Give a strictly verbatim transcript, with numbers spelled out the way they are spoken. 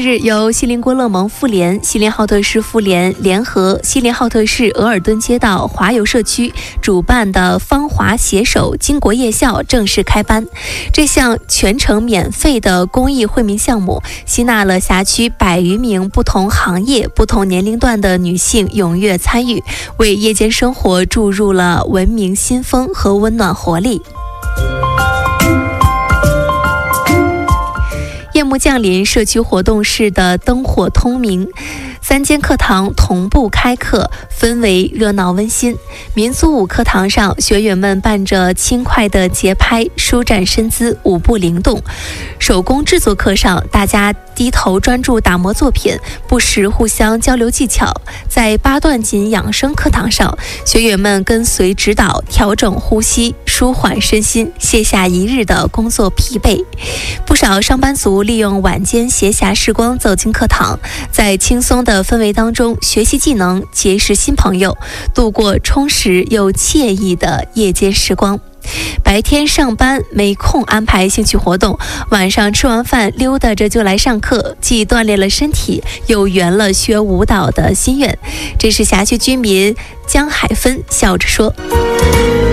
日，由锡林郭勒盟妇联、锡林浩特市妇联联合锡林浩特市额尔敦街道华友社区主办的芳华携手金国夜校正式开班。这项全程免费的公益惠民项目，吸纳了辖区百余名不同行业、不同年龄段的女性踊跃参与，为夜间生活注入了文明新风和温暖活力。夜幕降临，社区活动室的灯火通明，三间课堂同步开课，氛围热闹温馨。民族舞课堂上，学员们伴着轻快的节拍，舒展身姿，舞步灵动。手工制作课上，大家低头专注打磨作品，不时互相交流技巧。在八段锦养生课堂上，学员们跟随指导调整呼吸，舒缓身心，卸下一日的工作疲惫。不少上班族利用晚间闲暇时光走进课堂，在轻松的氛围当中学习技能，结识新朋友，度过充实又惬意的夜间时光。白天上班没空安排兴趣活动，晚上吃完饭溜达着就来上课，既锻炼了身体，又圆了学舞蹈的心愿。这是辖区居民江海芬笑着说。